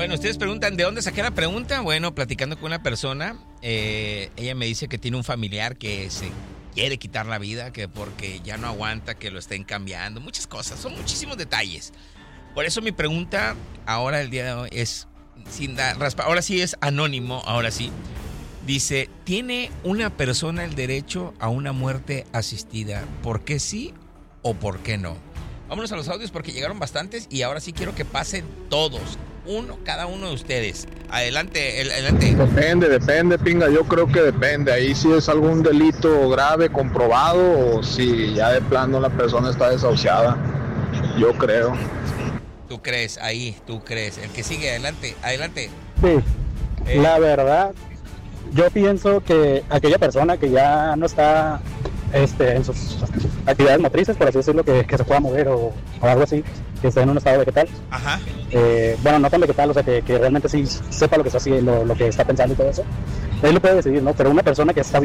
Bueno, ustedes preguntan, ¿de dónde saqué la pregunta? Bueno, platicando con una persona, ella me dice que tiene un familiar que se quiere quitar la vida, que porque ya no aguanta, que lo estén cambiando, muchas cosas, son muchísimos detalles. Por eso mi pregunta ahora, el día de hoy, es, ahora sí es anónimo, ahora sí. Dice, ¿tiene una persona el derecho a una muerte asistida? ¿Por qué sí o por qué no? Vámonos a los audios porque llegaron bastantes y ahora sí quiero que pasen todos. Cada uno de ustedes. Adelante. Depende, pinga. Yo creo que depende. Ahí si es algún delito grave comprobado o si ya de plano la persona está desahuciada. Yo creo. ¿Tú crees? Tú crees. El que sigue, adelante. Sí, la verdad, yo pienso que aquella persona que ya no está en sus actividades motrices, por así decirlo, que se pueda mover o algo así, que esté en un estado vegetal. Ajá. Bueno, no tan vegetal, o sea, que realmente sí sepa lo que está haciendo, lo que está pensando y todo eso. Él lo puede decidir, ¿no? Pero una persona que está